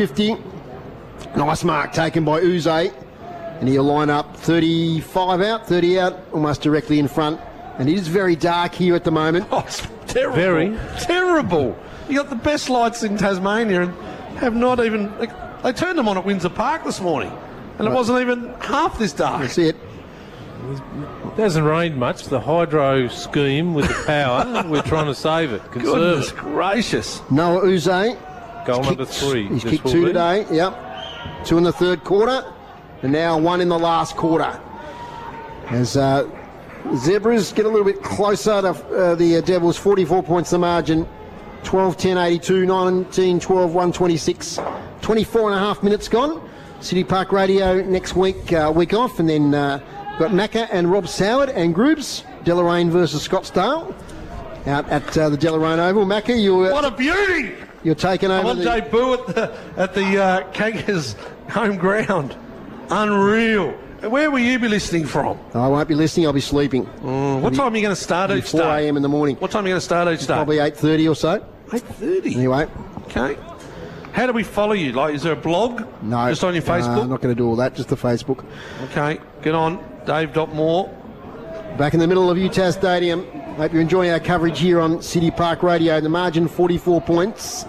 50. Nice mark taken by Uze. And he'll line up 35 out, 30 out, almost directly in front. And it is very dark here at the moment. Oh, it's terrible. Very. Terrible. You got the best lights in Tasmania and have not even... They turned them on at Windsor Park this morning. And it wasn't even half this dark. That's it. It hasn't rained much. The hydro scheme with the power, we're trying to save it. Conserve Goodness it. Gracious. Noah Uze. Goal number 3. He's kicked 2 today. Yep. 2 in the third quarter. And now 1 in the last quarter. As Zebras get a little bit closer to the Devils, 44 points the margin. 12-10-82, 19-12, 126. 24 and a half minutes gone. City Park Radio next week, week off. And then got Macca and Rob Soward and Groobs. Deloraine versus Scottsdale out at the Deloraine Oval. Macca, what a beauty! You're taking over. I'm on debut at the Kankers home ground. Unreal. Where will you be listening from? I won't be listening. I'll be sleeping. What time are you going to start each day? 4 a.m. in the morning. What time are you going to start each day? Probably 8:30 or so. 8:30. Anyway. Okay. How do we follow you? Like, is there a blog? No. Just on your Facebook? I'm not going to do all that. Just the Facebook. Okay. Get on. Dave.Moore. Back in the middle of UTAS Stadium. Hope you're enjoying our coverage here on City Park Radio. The margin 44 points.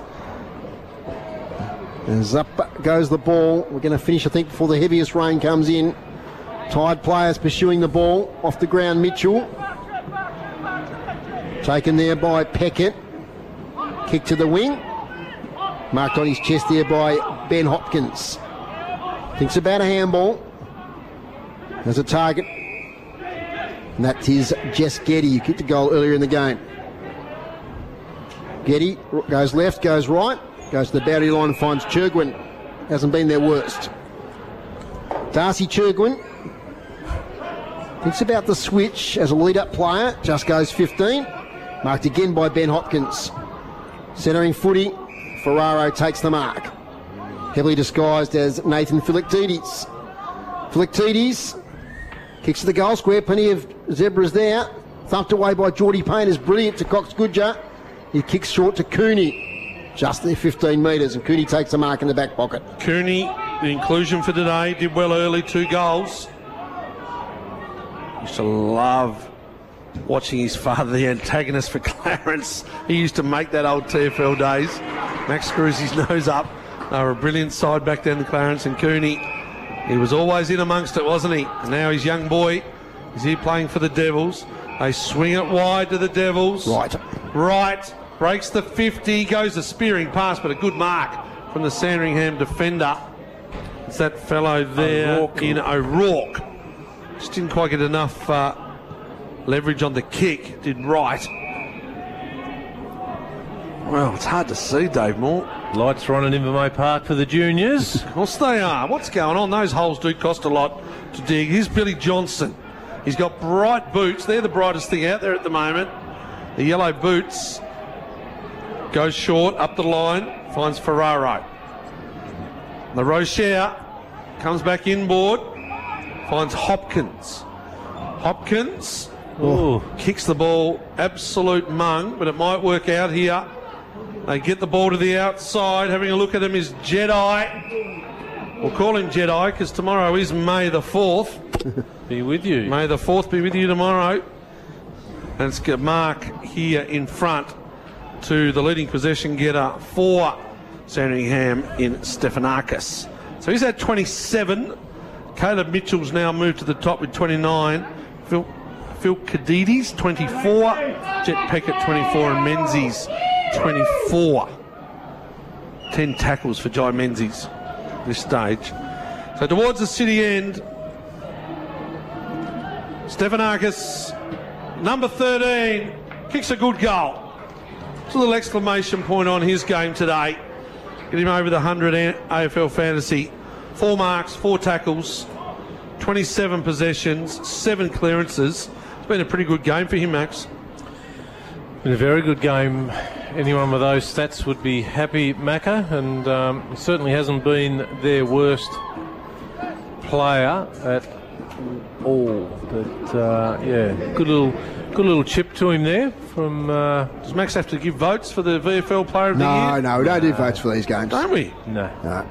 As up goes the ball. We're going to finish, I think, before the heaviest rain comes in. Tied players pursuing the ball. Off the ground, Mitchell. Taken there by Peckett. Kick to the wing. Marked on his chest there by Ben Hopkins. Thinks about a handball. There's a target. And that is Jess Getty, who kicked the goal earlier in the game. Getty goes left, goes right. Goes to the boundary line and finds Churgwin. Hasn't been their worst. Darcy Churgwin thinks about the switch as a lead-up player. Just goes 15. Marked again by Ben Hopkins. Centering footy. Ferraro takes the mark. Heavily disguised as Nathan Philoctetes. Philoctetes kicks to the goal square. Plenty of Zebras there. Thumped away by Geordie Payne is brilliant to Cox Goodger. He kicks short to Cooney. Just there 15 metres, and Cooney takes a mark in the back pocket. Cooney, the inclusion for today, did well early, 2 goals. Used to love watching his father, the antagonist for Clarence. He used to make that old TFL days. Max screws his nose up. They were a brilliant side back then, Clarence and Cooney. He was always in amongst it, wasn't he? And now his young boy is here playing for the Devils. They swing it wide to the Devils. Right. Breaks the 50, goes a spearing pass, but a good mark from the Sandringham defender. It's that fellow there in O'Rourke. Just didn't quite get enough leverage on the kick. Did right. Well, it's hard to see, Dave Moore. Lights are on at Invermay Park for the juniors. Of course they are. What's going on? Those holes do cost a lot to dig. Here's Billy Johnson. He's got bright boots. They're the brightest thing out there at the moment. The yellow boots. Goes short, up the line, finds Ferraro. The Rocher comes back inboard, finds Hopkins. Hopkins kicks the ball, absolute mung, but it might work out here. They get the ball to the outside. Having a look at him is Jedi. We'll call him Jedi because tomorrow is May the 4th. Be with you. May the 4th be with you tomorrow. And it's got Mark here in front to the leading possession getter for Sandringham in Stephanakis. So he's at 27. Caleb Mitchell's now moved to the top with 29. Phil Kadidis, 24. Jet Peckett, 24. And Menzies, 24. 10 tackles for Jai Menzies at this stage. So towards the city end, Stephanakis, number 13, kicks a good goal. A little exclamation point on his game today. Get him over the 100 AFL fantasy. 4 marks, 4 tackles, 27 possessions, 7 clearances. It's been a pretty good game for him, Max. Been a very good game. Anyone with those stats would be happy, Macca, and it certainly hasn't been their worst player at all. But yeah, good little chip to him there from. Does Max have to give votes for the VFL Player of the Year? No, we don't do votes for these games. Don't we? No.